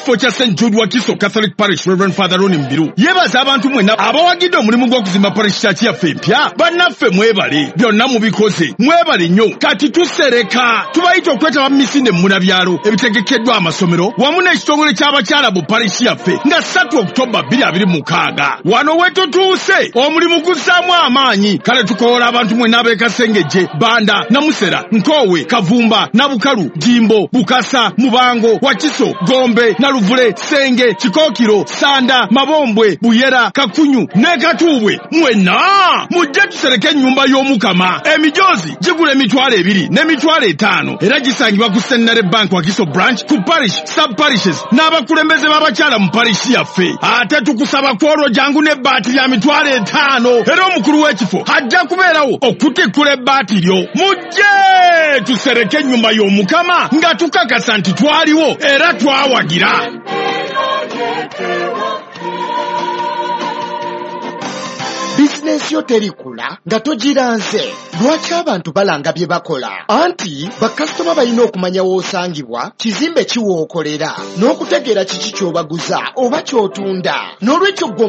kifo kya St. Jude Wakiso Catholic Parish Reverend Father Ronnie Mbiru yebaza abantu mwenna abawagidde omulimu gw'okuzimba parish church yaffe empya. Bannaffe mwebale byonna mubikoze mwebale nnyo. Kati tusereka tubayita okwetaba mu misinde mu munabyalo ebitegekeddwa amasomero wamu n'ekitongole ky'abakyala bu parish yaffe nga 3 Oktoba 2026. Wano wetutuuse omulimu guzzaamu amaanyi. Kale tukoola abantu mwenna ab'Ekasengejje, Banda, Namusera, Nkowe, Kavumba, Nabukalu, Jimbo, Bukasa, Mubango, Wakiso, Gombe, Naluvule, Senge, Kikookiro, Sanda, Mabombwe, Buyera, Kakunyu ne Katuubwe. Mwenna mujje tusereke ennyumba y'Omukama. Emijoozi gigula $200 ne $500 era gisangibwa ku Centenary Bank Wakiso branch ku parish sub parishes n'abakulembeze b'abakyala mu parish yaffe. Ate tukusaba kwolwo jangu n'ebbaati lya $500 era omukulu w'ekifo ajja kubeerawo okutikkula ebbaati lyo. Mujje tusereke ennyumba y'Omukama nga tukakasa nti twaliwo era twawagira. Bizinesi yo terikula nga togiranze. Lwaki abantu balanga bye bakola? Anti bakasitoma balina okumanya w'osangibwa, kizimbe kiwookolera, n'okutegeera kiki ky'obaguza oba ky'otunda. N'olwekyo